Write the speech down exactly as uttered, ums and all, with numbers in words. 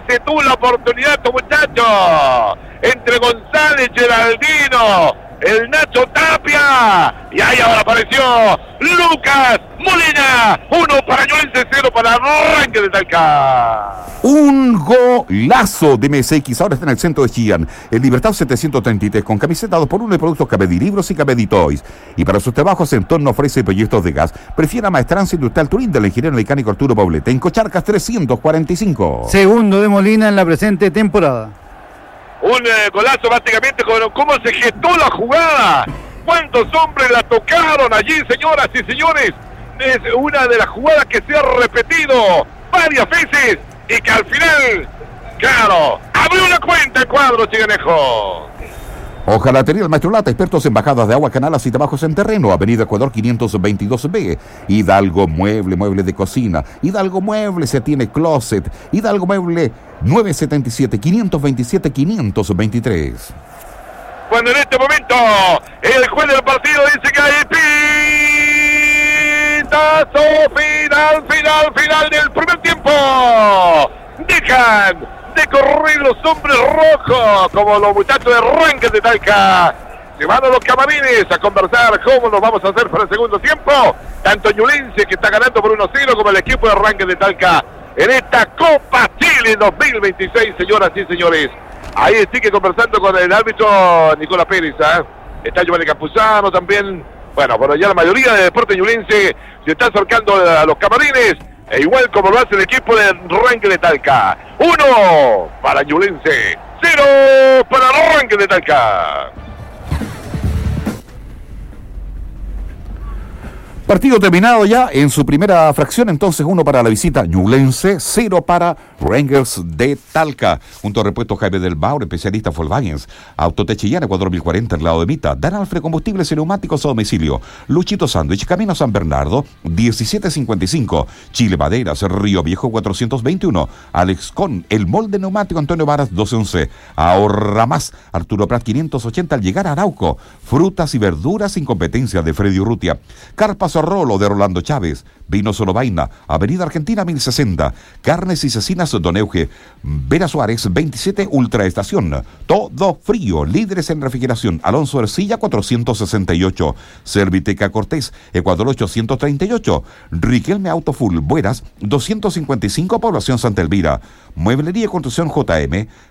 Tómese tú la oportunidad, tu muchacho. Entre González, Geraldino, el Nacho Tapia. Y ahí ahora apareció Lucas Molina. Uno para Ñublense, cero para Arranque de Talca. Un golazo de M S X. Ahora está en el centro de Chillán. El Libertad setecientos treinta y tres con camiseta dos por uno de productos Cabedi Libros y Cabedi Toys. Y para sus trabajos en torno ofrece proyectos de gas. Prefiera Maestranza Industrial Turín del ingeniero mecánico Arturo Poblete. En Cocharcas trescientos cuarenta y cinco. Segundo de Molina en la presente temporada. Un eh, golazo prácticamente con cómo se gestó la jugada. ¿Cuántos hombres la tocaron allí, señoras y señores? Es una de las jugadas que se ha repetido varias veces y que al final, claro, abrió una cuenta el cuadro chiganejo. Hojalatería El Maestro Lata, expertos en bajadas de agua, canales y trabajos en terreno. Avenida Ecuador quinientos veintidós B. Hidalgo Mueble, mueble de cocina. Hidalgo Mueble se tiene closet. Hidalgo Mueble nueve setenta y siete, quinientos veintisiete, quinientos veintitrés. Cuando en este momento el juez del partido dice que hay pitazo final, final, final del primer tiempo. Dejan de correr los hombres rojos como los muchachos de Arranque de Talca. Se van a los camarines a conversar cómo nos vamos a hacer para el segundo tiempo. Tanto Ñublense, que está ganando por uno cero, como el equipo de Arranque de Talca en esta Copa Chile dos mil veintiséis, señoras y señores. Ahí sigue conversando con el árbitro Nicolás Pérez, ¿eh? Está Giovanni Campuzano también. Bueno, bueno, ya la mayoría de Deporte Ñublense se está acercando a los camarines, e igual como lo hace el equipo de Arranque de Talca. Uno para Ñublense, cero para Arranque de Talca. Partido terminado ya en su primera fracción, entonces uno para la visita Ñublense, cero para Rangers de Talca. Junto a Repuesto Jaime del Baur, especialista Volkswagen, Autotech Chillán, Ecuador mil cuarenta, en lado de Mita. Dan Alfred Combustibles y Neumáticos a domicilio. Luchito Sándwich, Camino San Bernardo, diecisiete cincuenta y cinco. Chile Maderas, Río Viejo cuatrocientos veintiuno. Alex Con, el molde neumático Antonio Varas doce once. Ahorra más, Arturo Prat quinientos ochenta al llegar a Arauco. Frutas y verduras sin competencia de Freddy Urrutia. Carpas Rolo de Rolando Chávez, Vino Solo Vaina, Avenida Argentina mil sesenta, Carnes y Cecinas Don Euge, Vera Suárez veintisiete Ultraestación, Todo Frío, líderes en refrigeración, Alonso Ercilla cuatrocientos sesenta y ocho, Serviteca Cortés, Ecuador ochocientos treinta y ocho, Riquelme Auto Full, Buenas doscientos cincuenta y cinco, Población Santa Elvira, Mueblería y Construcción J M,